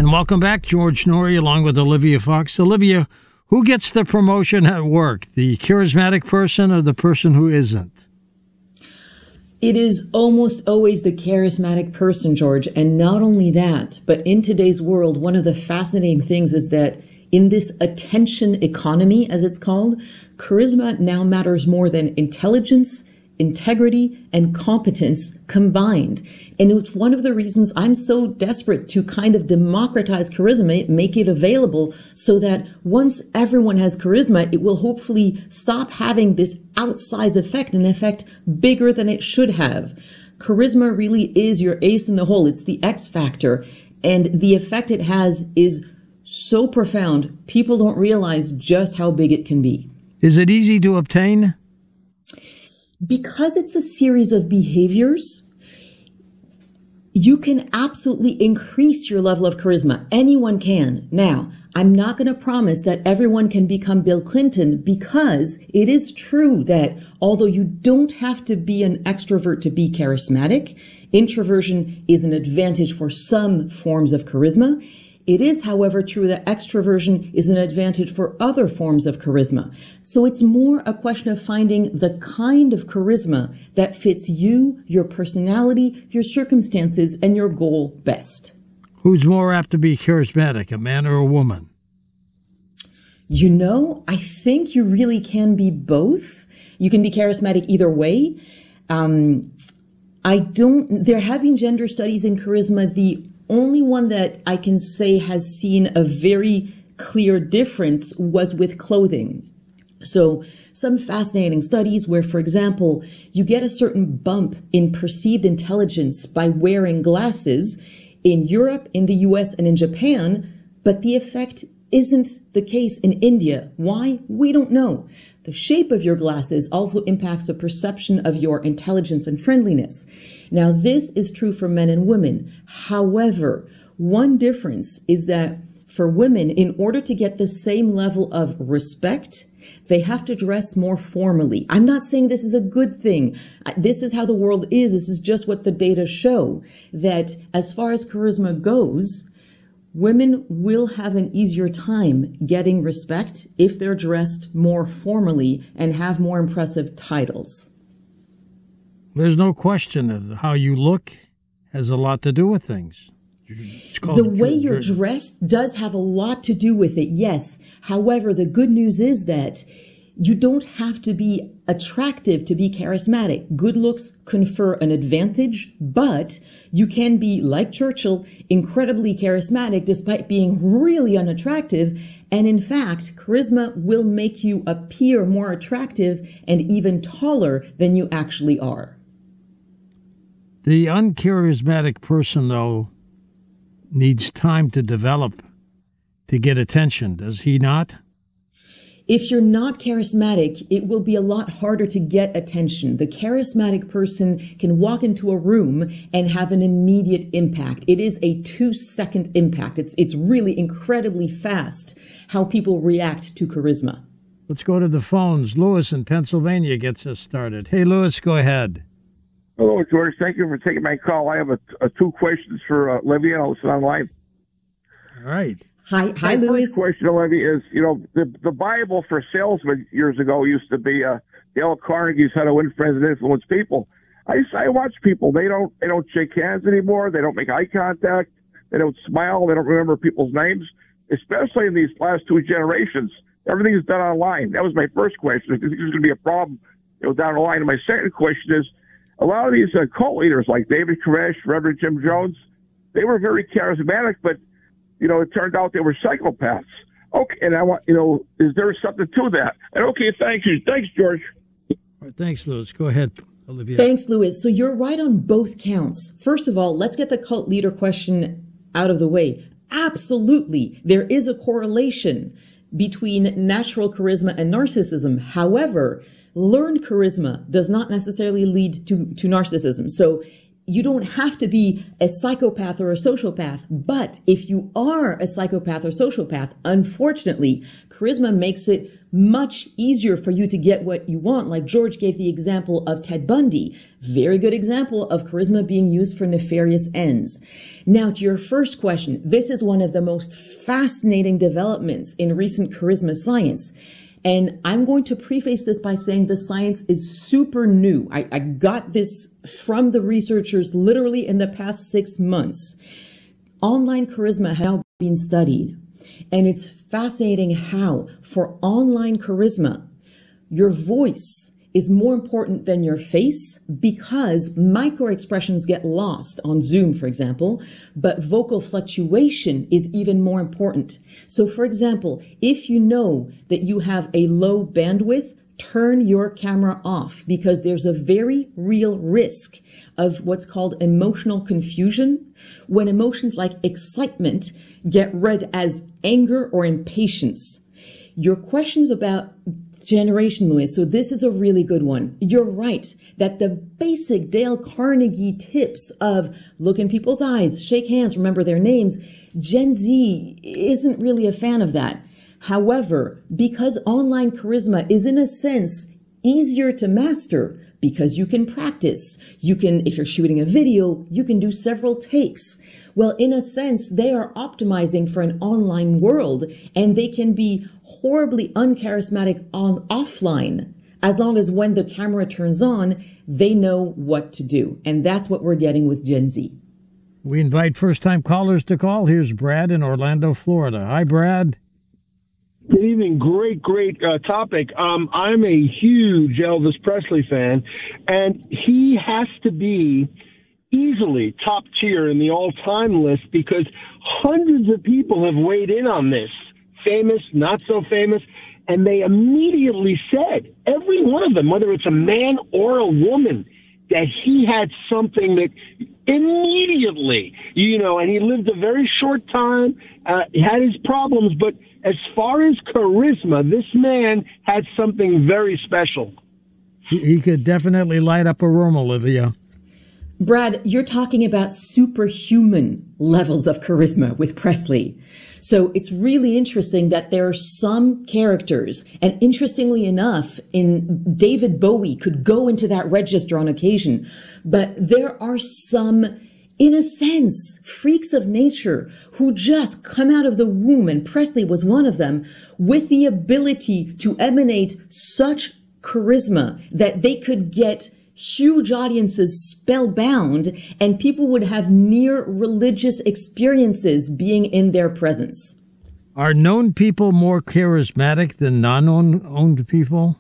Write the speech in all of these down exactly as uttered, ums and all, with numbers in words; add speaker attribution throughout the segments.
Speaker 1: And welcome back, George Noory, along with Olivia Fox. Olivia, who gets the promotion at work, the charismatic person or the person who isn't?
Speaker 2: It is almost always the charismatic person, George. And not only that, but in today's world, one of the fascinating things is that in this attention economy, as it's called, charisma now matters more than intelligence, integrity, and competence combined. And it's one of the reasons I'm so desperate to kind of democratize charisma, make it available so that once everyone has charisma, it will hopefully stop having this outsized effect, an effect bigger than it should have. Charisma really is your ace in the hole. It's the X factor. And the effect it has is so profound, people don't realize just how big it can be.
Speaker 1: Is it easy to obtain?
Speaker 2: Because it's a series of behaviors, you can absolutely increase your level of charisma. Anyone can. Now, I'm not going to promise that everyone can become Bill Clinton, because it is true that although you don't have to be an extrovert to be charismatic, introversion is an advantage for some forms of charisma. It is, however, true that extroversion is an advantage for other forms of charisma. So it's more a question of finding the kind of charisma that fits you, your personality, your circumstances, and your goal best.
Speaker 1: Who's more apt to be charismatic, a man or a woman?
Speaker 2: You know, I think you really can be both. You can be charismatic either way. Um, I don't, there have been gender studies in charisma. The only one that I can say has seen a very clear difference was with clothing. So some fascinating studies where, for example, you get a certain bump in perceived intelligence by wearing glasses in Europe, in the U S, and in Japan, but the effect isn't the case in India. Why? We don't know. The shape of your glasses also impacts the perception of your intelligence and friendliness. Now, this is true for men and women. However, one difference is that for women, in order to get the same level of respect, they have to dress more formally. I'm not saying this is a good thing. This is how the world is. This is just what the data show, that as far as charisma goes, women will have an easier time getting respect if they're dressed more formally and have more impressive titles.
Speaker 1: There's no question that how you look has a lot to do with things.
Speaker 2: The way you're dressed does have a lot to do with it, yes. However, the good news is that you don't have to be attractive to be charismatic. Good looks confer an advantage, but you can be, like Churchill, incredibly charismatic despite being really unattractive. And in fact, charisma will make you appear more attractive and even taller than you actually are.
Speaker 1: The uncharismatic person, though, needs time to develop to get attention, does he not?
Speaker 2: If you're not charismatic, it will be a lot harder to get attention. The charismatic person can walk into a room and have an immediate impact. It is a two-second impact. It's, it's really incredibly fast how people react to charisma.
Speaker 1: Let's go to the phones. Lewis in Pennsylvania gets us started. Hey, Lewis, go ahead.
Speaker 3: Hello, George. Thank you for taking my call. I have a, a two questions for uh, Olivia. I'll listen online.
Speaker 1: All right.
Speaker 2: Hi, hi,
Speaker 3: my
Speaker 2: Lewis.
Speaker 3: First question, Olivia, is, you know, the, the Bible for salesmen years ago used to be uh, Dale Carnegie's How to Win Friends and Influence People. I, I watch people. They don't, they don't shake hands anymore. They don't make eye contact. They don't smile. They don't remember people's names, especially in these last two generations. Everything is done online. That was my first question. I think there's going to be a problem, you know, down the line. And my second question is, a lot of these uh, cult leaders like David Koresh, Reverend Jim Jones, they were very charismatic, but, you know, it turned out they were psychopaths. Okay, and I want, you know, is there something to that? And okay, thank you. Thanks, George.
Speaker 1: All right, thanks, Lewis. Go ahead, Olivia.
Speaker 2: Thanks, Lewis. So you're right on both counts. First of all, let's get the cult leader question out of the way. Absolutely, there is a correlation between natural charisma and narcissism. However, learned charisma does not necessarily lead to, to narcissism. So you don't have to be a psychopath or a sociopath. But if you are a psychopath or sociopath, unfortunately, charisma makes it much easier for you to get what you want. Like George gave the example of Ted Bundy. Very good example of charisma being used for nefarious ends. Now, to your first question, this is one of the most fascinating developments in recent charisma science. And I'm going to preface this by saying the science is super new. I, I got this from the researchers literally in the past six months. Online charisma has now been studied. And it's fascinating how, for online charisma, your voice is more important than your face because micro-expressions get lost on Zoom, for example, but vocal fluctuation is even more important. So, for example, if you know that you have a low bandwidth, turn your camera off because there's a very real risk of what's called emotional confusion when emotions like excitement get read as anger or impatience. Your questions about generation, Louis, so this is a really good one. You're right that the basic Dale Carnegie tips of look in people's eyes, shake hands, remember their names, Gen Z isn't really a fan of that. However, because online charisma is in a sense easier to master because you can practice, you can, if you're shooting a video, you can do several takes. Well, in a sense, they are optimizing for an online world and they can be horribly uncharismatic on offline as long as when the camera turns on, they know what to do. And that's what we're getting with Gen Z.
Speaker 1: We invite first-time callers to call. Here's Brad in Orlando, Florida. Hi, Brad.
Speaker 4: Good evening. Great, great uh, topic. Um, I'm a huge Elvis Presley fan, and he has to be easily top tier in the all-time list because hundreds of people have weighed in on this, famous, not so famous, and they immediately said, every one of them, whether it's a man or a woman, that he had something that immediately, you know, and he lived a very short time, uh, he had his problems, but as far as charisma, this man had something very special.
Speaker 1: He, he could definitely light up a room, Olivia.
Speaker 2: Brad, you're talking about superhuman levels of charisma with Presley. So it's really interesting that there are some characters, and interestingly enough, in David Bowie could go into that register on occasion, but there are some, in a sense, freaks of nature who just come out of the womb, and Presley was one of them, with the ability to emanate such charisma that they could get huge audiences spellbound, and people would have near religious experiences being in their presence.
Speaker 1: Are known people more charismatic than non-owned people?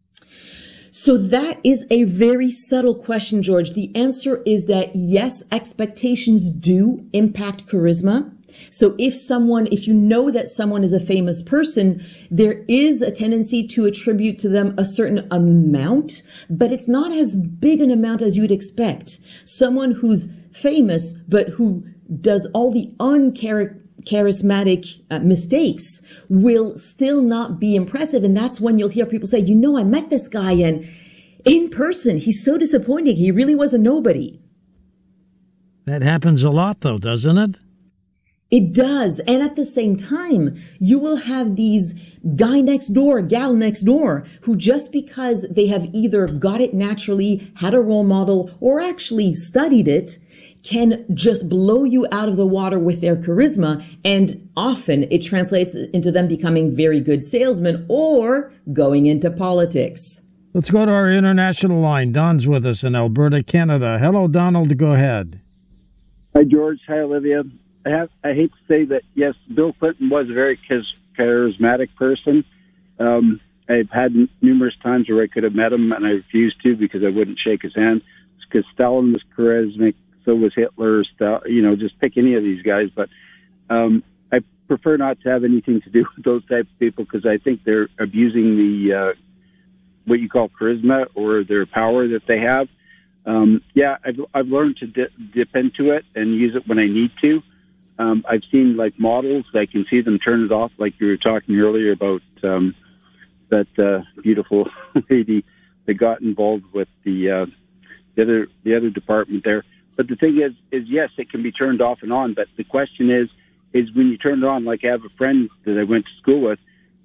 Speaker 2: So that is a very subtle question, George. The answer is that yes, expectations do impact charisma. So if someone, if you know that someone is a famous person, there is a tendency to attribute to them a certain amount, but it's not as big an amount as you'd expect. Someone who's famous, but who does all the uncharismatic uh, mistakes will still not be impressive. And that's when you'll hear people say, you know, I met this guy and in person, he's so disappointing. He really was a nobody.
Speaker 1: That happens a lot, though, doesn't it?
Speaker 2: It does. And at the same time, you will have these guy next door, gal next door, who just because they have either got it naturally, had a role model, or actually studied it, can just blow you out of the water with their charisma. And often it translates into them becoming very good salesmen or going into politics.
Speaker 1: Let's go to our international line. Don's with us in Alberta, Canada. Hello, Donald. Go ahead.
Speaker 5: Hi, George. Hi, Olivia. I have. I hate to say that, yes, Bill Clinton was a very charismatic person. Um, I've had n- numerous times where I could have met him, and I refused to because I wouldn't shake his hand. Because Stalin was charismatic, so was Hitler. Stal- you know, just pick any of these guys. But um, I prefer not to have anything to do with those types of people because I think they're abusing the uh, what you call charisma or their power that they have. Um, yeah, I've, I've learned to di- dip into it and use it when I need to. Um, I've seen like models. I can see them turn it off, like you were talking earlier about um, that uh, beautiful lady that got involved with the uh, the other the other department there. But the thing is, is yes, it can be turned off and on. But the question is, is when you turn it on. Like I have a friend that I went to school with,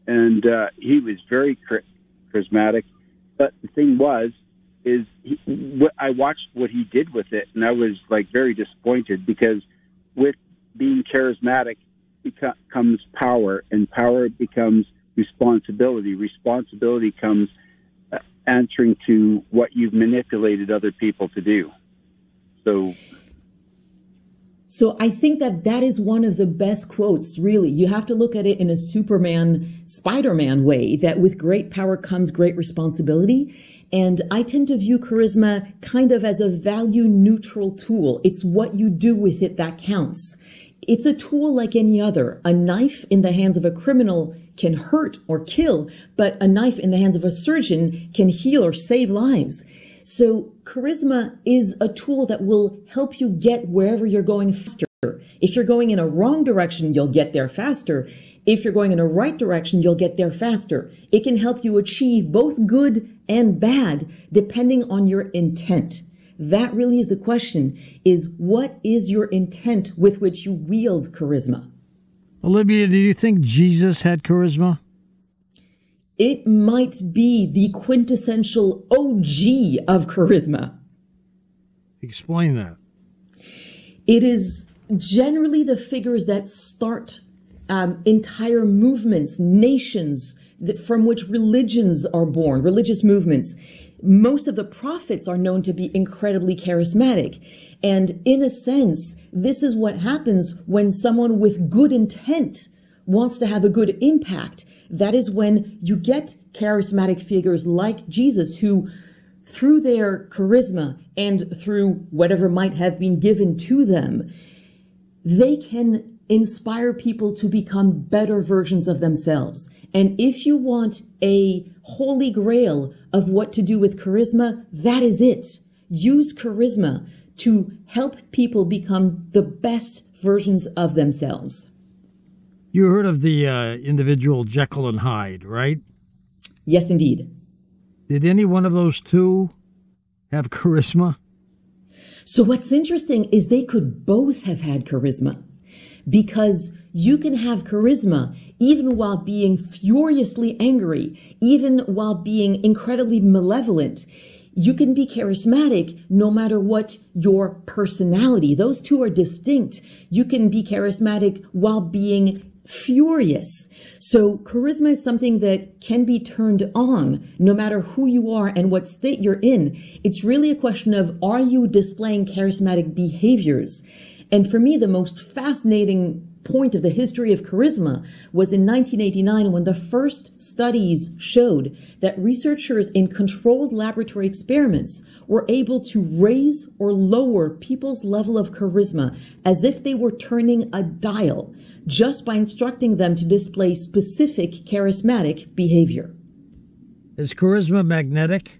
Speaker 5: and uh, he was very charismatic. But the thing was, is he, what, I watched what he did with it, and I was like very disappointed, because with being charismatic becomes power, and power becomes responsibility. Responsibility comes uh, answering to what you've manipulated other people to do. So.
Speaker 2: So I think that that is one of the best quotes, really. You have to look at it in a Superman, Spider-Man way, that with great power comes great responsibility. And I tend to view charisma kind of as a value-neutral tool. It's what you do with it that counts. It's a tool like any other. A knife in the hands of a criminal can hurt or kill, but a knife in the hands of a surgeon can heal or save lives. So charisma is a tool that will help you get wherever you're going faster. If you're going in a wrong direction, you'll get there faster. If you're going in a right direction, you'll get there faster. It can help you achieve both good and bad depending on your intent. That really is the question, is what is your intent with which you wield charisma?
Speaker 1: Olivia, do you think Jesus had charisma?
Speaker 2: It might be the quintessential O G of charisma.
Speaker 1: Explain that.
Speaker 2: It is generally the figures that start um, entire movements, nations, that, from which religions are born, religious movements. Most of the prophets are known to be incredibly charismatic. And in a sense, this is what happens when someone with good intent wants to have a good impact. That is when you get charismatic figures like Jesus, who through their charisma and through whatever might have been given to them, they can inspire people to become better versions of themselves. And if you want a holy grail of what to do with charisma, that is it. Use charisma to help people become the best versions of themselves.
Speaker 1: You heard of the uh, individual Jekyll and Hyde, right?
Speaker 2: Yes, indeed.
Speaker 1: Did any one of those two have charisma?
Speaker 2: So what's interesting is they could both have had charisma, because you can have charisma even while being furiously angry, even while being incredibly malevolent. You can be charismatic no matter what your personality. Those two are distinct. You can be charismatic while being furious. So charisma is something that can be turned on no matter who you are and what state you're in. It's really a question of, are you displaying charismatic behaviors? And for me, the most fascinating point of the history of charisma was in nineteen eighty-nine, when the first studies showed that researchers in controlled laboratory experiments were able to raise or lower people's level of charisma as if they were turning a dial, just by instructing them to display specific charismatic behavior.
Speaker 1: Is charisma magnetic?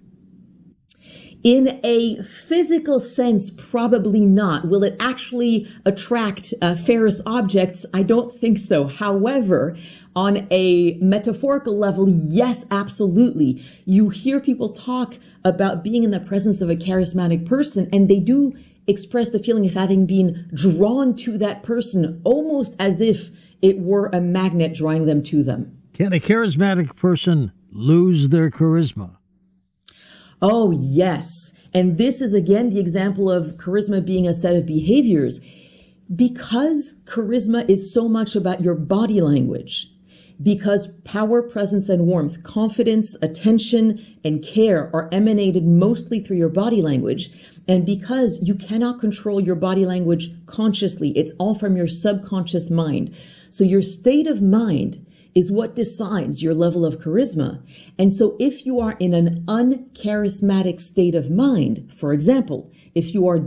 Speaker 2: In a physical sense, probably not. Will it actually attract uh, ferrous objects? I don't think so. However, on a metaphorical level, yes, absolutely. You hear people talk about being in the presence of a charismatic person, and they do express the feeling of having been drawn to that person, almost as if it were a magnet drawing them to them.
Speaker 1: Can a charismatic person lose their charisma?
Speaker 2: Oh, yes. And this is, again, the example of charisma being a set of behaviors. Because charisma is so much about your body language, because power, presence, and warmth, confidence, attention, and care are emanated mostly through your body language, and because you cannot control your body language consciously, it's all from your subconscious mind. So your state of mind is what decides your level of charisma. And so if you are in an uncharismatic state of mind, for example, if you are